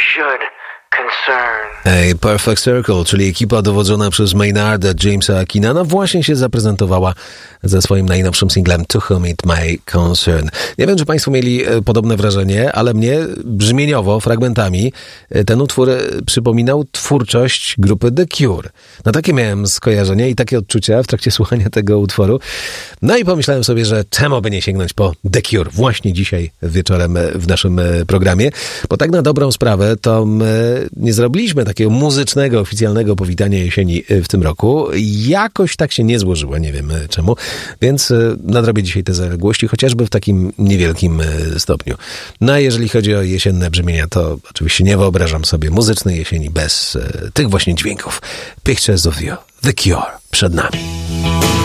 should concern. A Perfect Circle, czyli ekipa dowodzona przez Maynarda Jamesa Keenana, właśnie się zaprezentowała ze swoim najnowszym singlem To Whom It May Concern. Nie wiem, czy Państwo mieli podobne wrażenie, ale mnie brzmieniowo, fragmentami, ten utwór przypominał twórczość grupy The Cure. No takie miałem skojarzenia i takie odczucia w trakcie słuchania tego utworu. No i pomyślałem sobie, że czemu by nie sięgnąć po The Cure właśnie dzisiaj wieczorem w naszym programie, bo tak na dobrą sprawę to my nie zrobiliśmy takiego muzycznego, oficjalnego powitania jesieni w tym roku. Jakoś tak się nie złożyło, nie wiem czemu, więc nadrobię dzisiaj te zaległości, chociażby w takim niewielkim stopniu. No a jeżeli chodzi o jesienne brzmienia, to oczywiście nie wyobrażam sobie muzycznej jesieni bez tych właśnie dźwięków. Pictures of You, The Cure, przed nami.